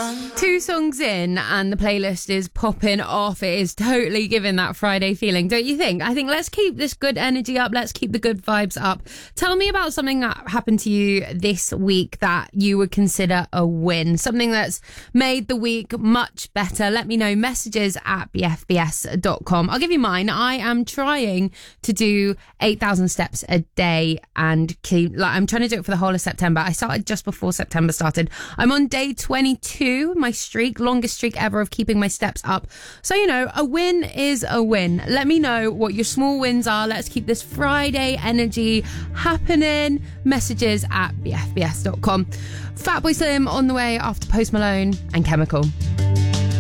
2 songs in and the playlist is popping off. It is totally giving that Friday feeling, don't you think? I think let's keep this good energy up. Let's keep the good vibes up. Tell me about something that happened to you this week that you would consider a win. Something that's made the week much better. Let me know. Messages at bfbs.com. I'll give you mine. I am trying to do 8,000 steps a day and I'm trying to do it for the whole of September. I started just before September started. I'm on day 22, my streak, longest streak ever of keeping my steps up. So, you know, a win is a win. Let me know what your small wins are. Let's keep this Friday energy happening. Messages at bfbs.com. Fatboy Slim on the way after Post Malone and Chemical.